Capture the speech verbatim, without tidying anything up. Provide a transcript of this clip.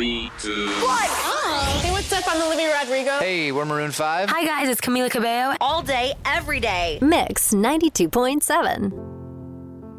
Three, two, one. Oh. Hey, what's up? I'm Olivia Rodrigo. Hey, we're Maroon five. Hi, guys. It's Camila Cabello. All day, every day. Mix ninety-two point seven.